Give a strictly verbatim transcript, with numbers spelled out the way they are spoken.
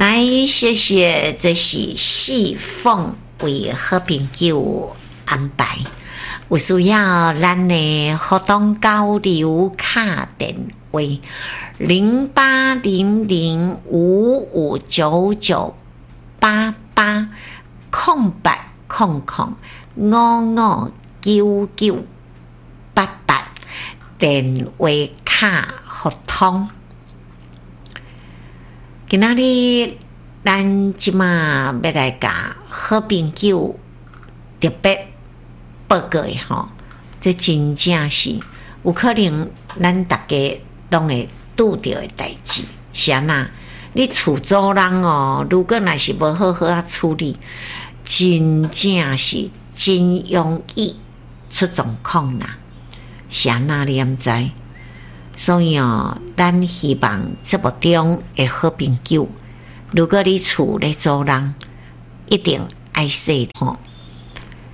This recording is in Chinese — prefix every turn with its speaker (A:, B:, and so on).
A: 来，谢谢，这是四凤为好朋友安排。有需要咱的活动交流卡电话零八零零五五九九八八空白空空五五九九八八电话卡互通。今仔日咱即马要来甲好朋友特别报告的吼，这真正是有可能咱大家拢会拄到的代志。是安那？你厝主人哦，如果若是无好好啊处理，真正是真容易出状况啦。是安那你毋知？所以哦，咱希望节目中的好朋友，如果你厝咧租人，一定爱细吼。